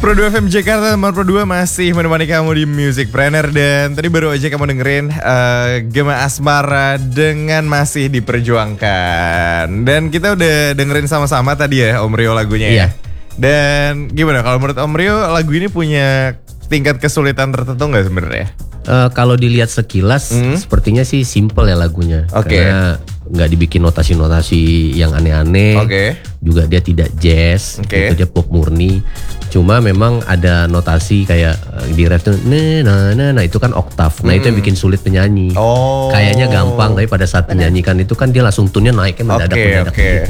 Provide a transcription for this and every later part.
Pro 2 FM Jakarta, nomor Pro 2 masih menemani kamu di Music Planner. Dan tadi baru aja kamu dengerin Gema Asmara dengan Masih Diperjuangkan. Dan kita udah dengerin sama-sama tadi ya Om Rio lagunya ya. Dan gimana kalau menurut Om Rio lagu ini punya tingkat kesulitan tertentu gak sebenarnya? Kalau dilihat sekilas sepertinya sih simple ya lagunya. Karena nggak dibikin notasi-notasi yang aneh-aneh. Juga dia tidak jazz, gitu, dia pop murni. Cuma memang ada notasi kayak di ref tuh nah itu kan oktav. Nah itu yang bikin sulit penyanyi. Kayaknya gampang tapi pada saat penyanyikan itu kan dia langsung tune-nya naiknya mendadak gitu.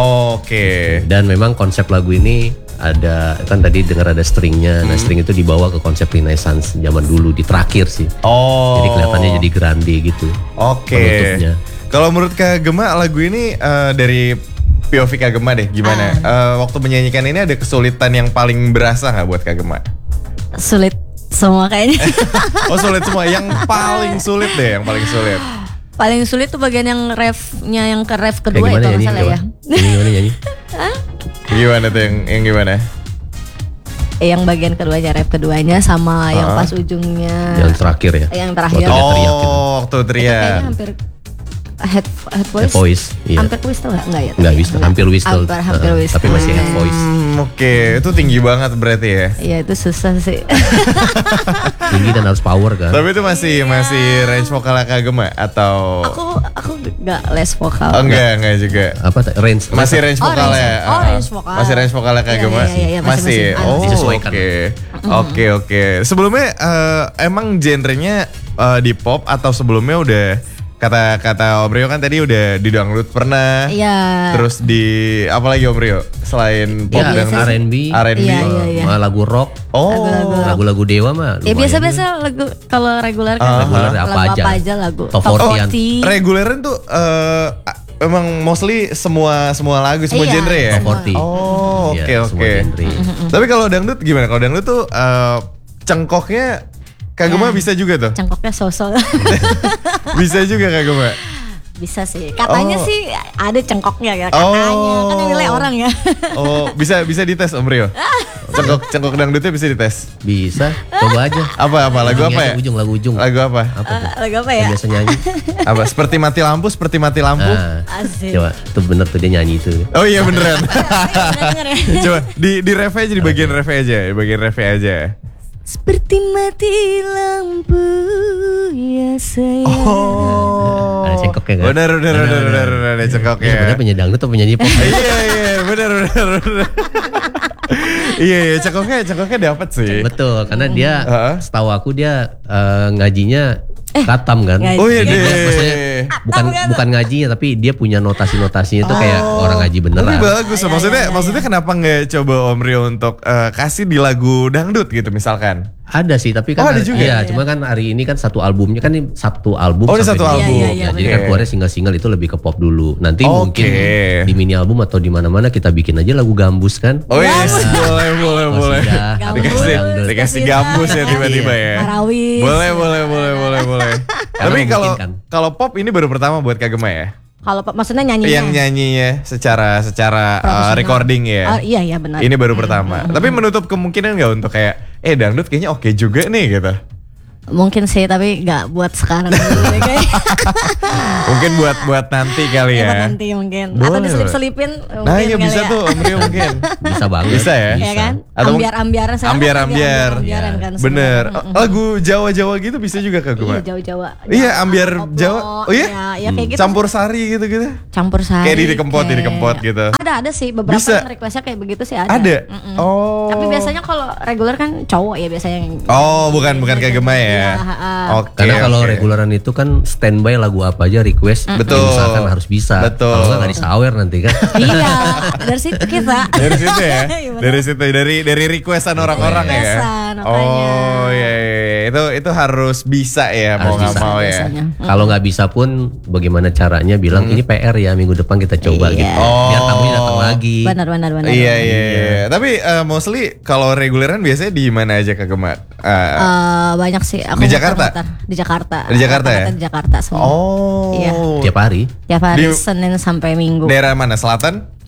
Dan memang konsep lagu ini ada kan tadi dengar ada stringnya. Nah string itu dibawa ke konsep Renaissance zaman dulu di terakhir sih. Jadi kelihatannya jadi grande gitu. Penutupnya. Kalau menurut Kak Gema lagu ini dari POV Kak Gema deh gimana? Waktu menyanyikan ini ada kesulitan yang paling berasa nggak buat Kak Gema? Sulit semua kayaknya. Sulit semua. Yang paling sulit deh, yang paling sulit. Paling sulit tuh bagian yang refnya yang ke ref kedua itu nyanyi, masalah ya. Gimana nyanyi? Gimana tuh yang gimana? Yang bagian keduanya, ref keduanya sama yang pas ujungnya. Yang terakhir ya. Yang terakhir. Waktu teriak. Kayaknya hampir head voice. Iya. Hampir whistle enggak ya? Enggak whistle, hampir whistle. Hampir whistle. Tapi masih head voice. Itu tinggi banget berarti ya. Iya, itu susah sih. Tinggi dan harus power kan. Tapi itu masih range vokalnya Kak Gema atau Aku enggak les vokal. Enggak juga. Apa range? Masih range vokalnya. Range vokal. Masih range vokalnya Kak Gema. Masih. Disesuaikan. Oke. Sebelumnya emang genrenya di pop atau sebelumnya udah kata Om Rio kan tadi udah di dangdut pernah. Iya. Terus di apa lagi Om Rio selain pop dan R&B, lagu rock. Lagu-lagu Dewa mah. Ya biasa-biasa lagu kalau reguler kan reguler apa aja lagu. Top 40. Reguleran tuh emang mostly semua lagu, semua genre ya. Top 40. Oke. Tapi kalau dangdut gimana? Kalau dangdut tuh cengkoknya Kak Gema bisa juga tuh? Cengkoknya sosol. Bisa juga Kak Gema? Bisa sih. Katanya sih ada cengkoknya ya. Katanya. Kan yang nilai orang ya. Bisa dites Om Rio? Cengkok dangdutnya bisa dites? Bisa. Coba aja. Apa? Lagu apa ya? Lagu ujung. Lagu apa? Lagu apa ya? Biasa nyanyi. Apa? Seperti mati lampu. Asik. Coba, itu bener tuh dia nyanyi itu. Oh iya beneran. Bener ya. Coba di ref aja, di bagian ref aja. Seperti mati lampu ya sayang. Ada cengkoknya kan? Bener ada cengkoknya. Ini sebenarnya penyanyi dangdut atau penyanyi pop? Iya bener. Iya cengkoknya dapat sih. Betul, karena dia setahu aku dia ngajinya katam kan. Oh iya deh. Maksudnya bukan ngajinya tapi dia punya notasi-notasinya itu kayak orang ngaji beneran. Tapi bagus. Maksudnya kenapa nggak coba Om Rio untuk kasih di lagu dangdut gitu misalkan? Ada sih tapi kan ada juga. Iya, cuma kan hari ini kan satu albumnya kan ini satu album. Ini satu album. Iya, jadi kan keluarnya single-single itu lebih ke pop dulu. Nanti mungkin di mini album atau di mana-mana kita bikin aja lagu gambus kan. Oh iya, boleh. Dikasih gambus ya tiba-tiba ya. Marawis. Boleh. Tapi kalau pop ini baru pertama buat Kak Gema ya? Kalau maksudnya nyanyinya? Yang nyanyinya secara recording ya? Iya benar. Ini baru pertama. Tapi menutup kemungkinan nggak untuk kayak dangdut kayaknya oke juga nih gitu? Mungkin sih tapi nggak buat sekarang dulu ya kayak. Mungkin buat nanti kali ya. Buat nanti mungkin. Atau diselip-selipin. Nah iya bisa tuh Om Rio mungkin. Bisa banget. Bisa ya. Iya kan? Ambiar-ambiaran. Ambiar. Kan, bener. Lagu Jawa-Jawa gitu bisa juga Kak Gema? Iya Jawa. Iya ambiar Jawa. Oh iya? Ya kayak gitu. Campur sari gitu. Campur sari. Kayak dikempot gitu. Ada sih beberapa yang requestnya kayak begitu sih ada. Ada? Tapi biasanya kalau reguler kan cowok ya biasanya yang. Bukan Kak Gema ya. Karena kalau reguleran itu kan standby lagu apa aja request. Betul. Misalkan harus bisa. Betul. Kalau nggak disawer nanti kan. Iya. Dari situ kita. Dari situ ya. Dari requestan orang-orang ya. Oh iya. Itu harus bisa ya mau nggak mau ya. Kalau nggak bisa pun bagaimana caranya bilang ini PR ya minggu depan kita coba gitu. Biar tamunya datang lagi. Benar. Iya. Tapi mostly kalau reguleran biasanya di mana aja Kak Gema? Banyak sih. Aku di Jakarta? Di Jakarta. Di Jakarta ya? Di Jakarta semua. Iya. Tiap hari? Tiap hari Senin sampai Minggu. Daerah mana? Selatan?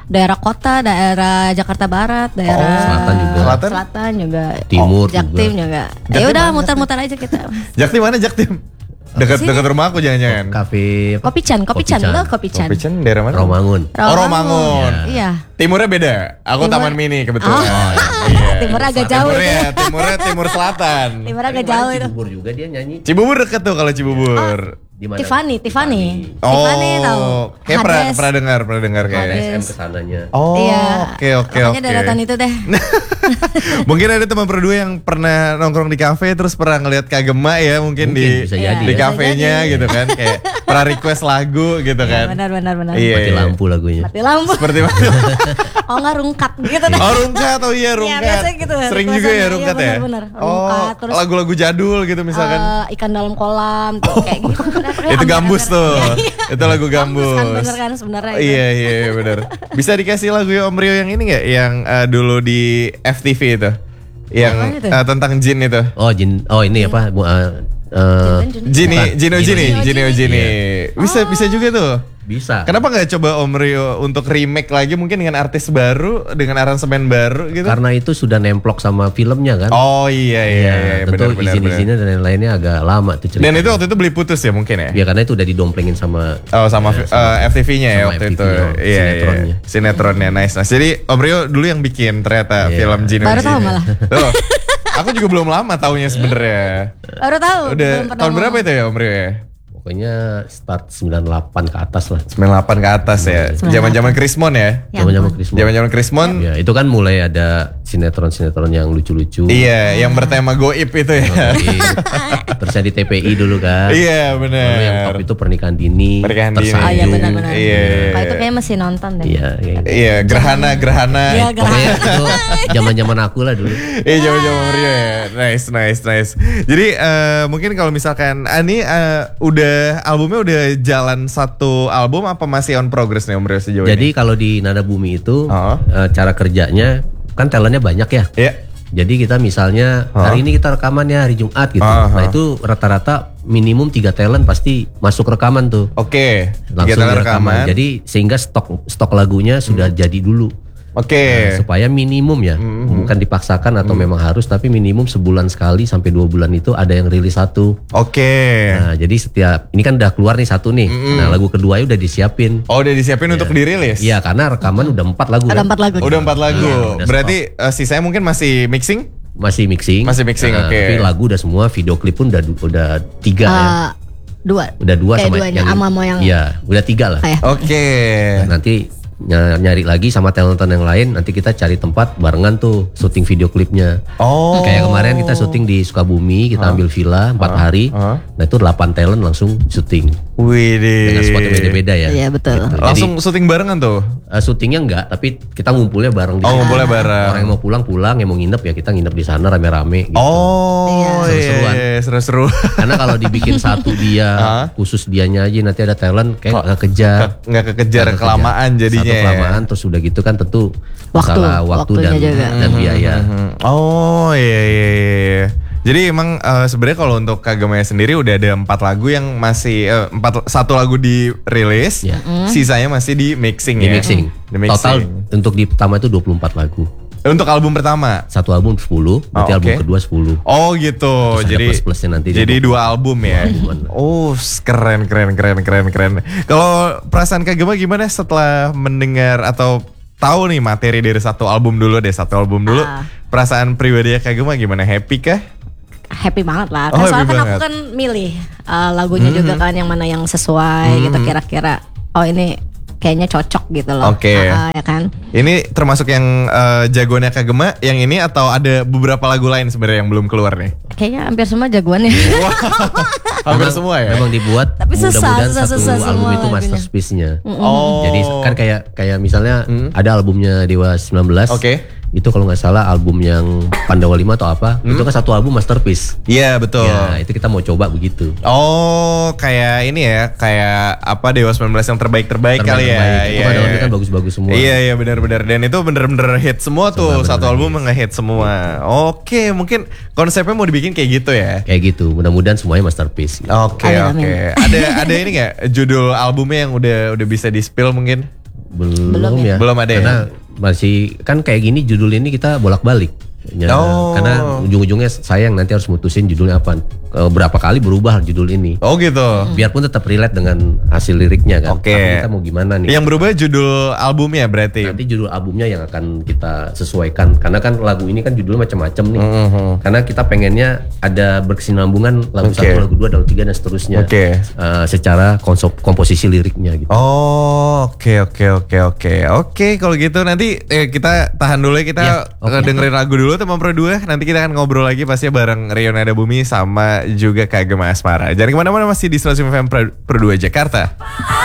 daerah kota, daerah Jakarta Barat, daerah Selatan juga, Timur Jaktim juga. Ya udah muter-muter aja kita. Jaktim mana Jaktim? Dekat rumah aku jangan-jangan. Kafe Kopican. Kopican daerah mana? Romangun. Romangun. Iya. Timurnya beda. Aku Taman Mini kebetulan. Iya. Timurnya agak jauh. Timur selatan. Timurnya agak jauh itu. Cibubur juga dia nyanyi. Cibubur deket tuh kalau Cibubur. Tiffany. Tiffany tahu. Kayak pernah dengar kayak. SM kesananya. Oh, iya. Oke. Makanya daratan itu deh. Mungkin ada teman berdua yang pernah nongkrong di kafe terus pernah ngelihat Kak Gema ya mungkin di kafenya gitu kan, kayak pernah request lagu gitu kan. Benar. Iya. Mati lampu lagunya. Mati lampu. Seperti mati lampu. Oh nggak rungkat gitu deh. Oh rungkat, rungkat. Iya biasa gitu. Sering juga ya rungkat ya. Benar. Oh, terus lagu-lagu jadul gitu misalkan. Ikan dalam kolam kayak gitu. Itu gambus tuh. Itu lagu gambus. Kan bener kan sebenarnya. Iya benar. Bisa dikasih lagu Om Rio yang ini nggak? Yang dulu di FTV itu. Yang tentang jin itu. Oh jin. Oh ini apa? Jini. Bisa juga tuh. Bisa. Kenapa nggak coba Om Rio untuk remake lagi mungkin dengan artis baru, dengan aransemen baru gitu? Karena itu sudah nemplok sama filmnya kan. Oh iya. Tentu izin-izinnya dan lain-lainnya agak lama tuh ceritanya. Dan itu waktu itu beli putus ya mungkin ya? Ya karena itu udah didomplengin sama FTV-nya ya waktu itu. Iya. Sinetronnya nice. Jadi Om Rio dulu yang bikin ternyata film Jino. Baru tahu malah. Tuh. Aku juga belum lama taunya sebenarnya. Baru tahu. Udah tahun berapa itu ya Om Rio ya? Pokoknya start 98 ke atas lah. 98 ke atas ya. Zaman-zaman Krismon ya. Zaman-zaman Krismon. Ya, itu kan mulai ada sinetron-sinetron yang lucu-lucu. Iya, yang bertema goib itu ya. Terus di TPI dulu kan. Iya, benar. Lalu yang top itu Pernikahan Dini. Iya benar-benar. Iya. Kalau itu kayaknya masih nonton deh. Iya, gerhana. Iya, pokoknya itu zaman-zaman aku lah dulu. Iya, zaman-zaman Rio ya. Nice. Jadi mungkin kalau misalkan ini albumnya udah jalan satu album apa masih on progress nih Om Rio sejauh ini? Jadi kalau di Nada Bumi itu cara kerjanya kan talentnya banyak ya. Iya. Jadi kita misalnya hari ini kita rekaman ya hari Jumat gitu. Nah itu rata-rata minimum 3 talent pasti masuk rekaman tuh. Oke. Langsung rekaman. Jadi sehingga stok lagunya sudah jadi dulu. Oke. Supaya minimum ya, bukan dipaksakan atau memang harus, tapi minimum sebulan sekali sampai 2 bulan itu ada yang rilis satu. Oke. Nah jadi setiap ini kan udah keluar nih satu nih. Nah lagu kedua udah disiapin. Oh udah disiapin untuk dirilis? Iya karena rekaman udah 4 lagu. Ada 4 lagu. Udah 4 lagu. Ya, berarti sisanya mungkin masih mixing? Masih mixing. Oke. Tapi lagu udah semua, video klip pun udah 3 ya. 2. Udah 2 sama yang. Iya, udah 3 lah. Oke. Nanti nyari lagi sama talent yang lain, nanti kita cari tempat barengan tuh syuting video klipnya. Oh. Kayak kemarin kita syuting di Sukabumi, kita ambil villa 4 hari. Nah itu 8 talent langsung syuting. Wih dengan spot yang beda-beda ya. Iya betul. Gitu. Langsung syuting barengan tuh? Syutingnya enggak, tapi kita ngumpulnya bareng. Ngumpulnya bareng. Orang yang mau pulang, yang mau nginep ya kita nginep di sana rame-rame. Gitu. Oh seru-seruan. Seru-seru. Karena kalau dibikin satu dia khusus dianya aja nanti ada talent kayak nggak kekejar kelamaan jadinya. Satu kelamaan terus udah gitu kan tentu masalah waktu dan biaya. Oh iya. Jadi emang sebenarnya kalau untuk Kak Gemaya sendiri udah ada 4 lagu yang masih 1 lagu dirilis, sisanya masih di mixing ya. Di mixing. Total untuk di pertama itu 24 lagu. Untuk album pertama? Satu album 10, berarti album kedua 10. Oh gitu. Terus jadi plus-plusnya nanti. Jadi 2 album ya. Oh keren. Kalau perasaan Kak Gema gimana setelah mendengar atau tahu nih materi dari satu album dulu? Perasaan pribadi Kak Gema gimana? Happy kah? Happy banget lah. Kan soalnya kan aku kan milih lagunya juga kan yang mana yang sesuai gitu kira-kira. Oh ini kayaknya cocok gitu loh. Oke. Ya kan. Ini termasuk yang jagoannya Kak Gema yang ini atau ada beberapa lagu lain sebenarnya yang belum keluar nih? Kayaknya hampir semua jagoannya. Hampir semua ya. Memang dibuat. Tapi mudah-mudahan satu album itu masterpiece-nya. Jadi kan kayak misalnya ada albumnya Dewa 19. Oke. Itu kalau nggak salah album yang Pandawa 5 atau apa, itu kan satu album masterpiece. Iya betul. Ya, itu kita mau coba begitu. Oh kayak ini ya, kayak apa Dewa 19 yang terbaik kali ya. Itu dalamnya kan bagus-bagus semua. Iya benar-benar, dan itu bener-bener hit semua tuh, satu album nge-hit semua. Oke, mungkin konsepnya mau dibikin kayak gitu ya. Kayak gitu, mudah-mudahan semuanya masterpiece. Oke. Ada ini nggak judul albumnya yang udah bisa di-spill mungkin? Belum ya. Belum ada karena ya. Masih kan kayak gini judul ini kita bolak-balik. Ya, karena ujung-ujungnya sayang nanti harus mutusin judulnya apa. Berapa kali berubah judul ini. Oh gitu. Biarpun tetap relate dengan hasil liriknya kan. Oke. Tapi kita mau gimana nih? Yang berubah judul albumnya berarti. Nanti judul albumnya yang akan kita sesuaikan. Karena kan lagu ini kan judulnya macam-macam nih. Karena kita pengennya ada berkesinambungan lagu 1, lagu 2, lagu 3 dan seterusnya. Secara komposisi liriknya gitu. Oh, oke. Kalau gitu nanti kita tahan dulu ya, kita dengerin lagu dulu teman Pro 2. Nanti kita akan ngobrol lagi pasti bareng Rio Nada Bumi sama juga Kak Gema Asmara. Jangan kemana-mana, masih di 105 FM Pro 2 Jakarta.